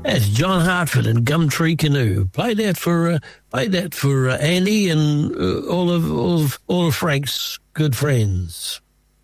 That's John Hartford and Gumtree Canoe. Play that for Andy and all of Frank's good friends.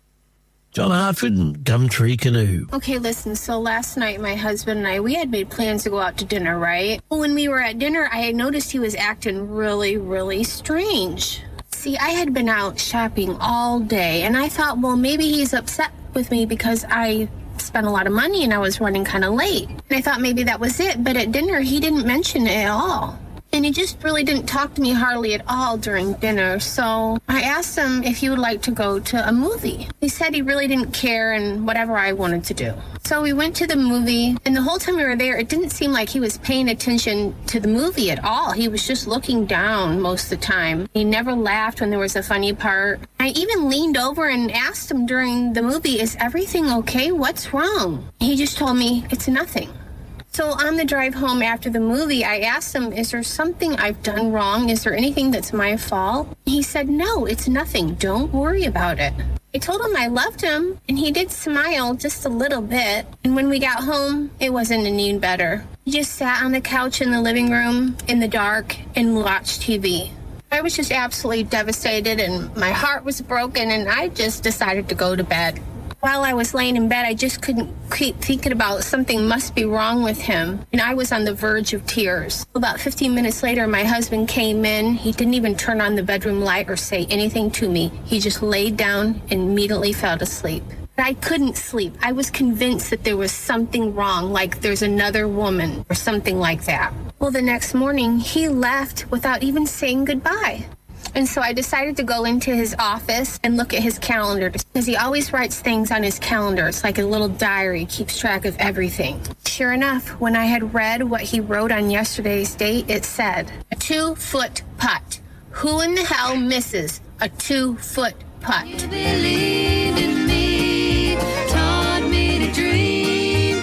John Hartford and Gumtree Canoe. Okay, listen, so last night my husband and we had made plans to go out to dinner, right? When we were at dinner, I had noticed he was acting really, really strange. See, I had been out shopping all day, and I thought, well, maybe he's upset with me because I spent a lot of money and I was running kind of late. And I thought maybe that was it, but at dinner, he didn't mention it at all. And he just really didn't talk to me hardly at all during dinner. So I asked him if he would like to go to a movie. He said he really didn't care and whatever I wanted to do. So we went to the movie, and the whole time we were there, it didn't seem like he was paying attention to the movie at all. He was just looking down most of the time. He never laughed when there was a funny part. I even leaned over and asked him during the movie, is everything okay? What's wrong? He just told me, it's nothing. So on the drive home after the movie, I asked him, is there something I've done wrong? Is there anything that's my fault? He said, no, it's nothing. Don't worry about it. I told him I loved him, and he did smile just a little bit. And when we got home, it wasn't any better. He just sat on the couch in the living room in the dark and watched TV. I was just absolutely devastated, and my heart was broken, and I just decided to go to bed. While I was laying in bed, I just couldn't keep thinking about something must be wrong with him, and I was on the verge of tears. About 15 minutes later, my husband came in. He didn't even turn on the bedroom light or say anything to me. He just laid down and immediately fell asleep. But I couldn't sleep. I was convinced that there was something wrong, like there's another woman or something like that. Well, the next morning, he left without even saying goodbye. And so I decided to go into his office and look at his calendar because he always writes things on his calendar. It's like a little diary, keeps track of everything. Sure enough, when I had read what he wrote on yesterday's date, it said, a 2-foot putt. Who in the hell misses a 2-foot putt? You believed in me, taught me to dream,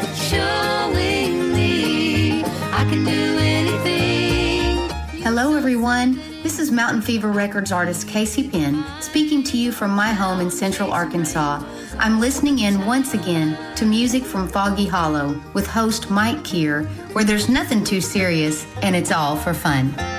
showing me I can do anything. Hello, everyone. This is Mountain Fever Records artist Casey Penn, speaking to you from my home in Central Arkansas. I'm listening in once again to music from Foggy Hollow with host Mike Keir, where there's nothing too serious and it's all for fun.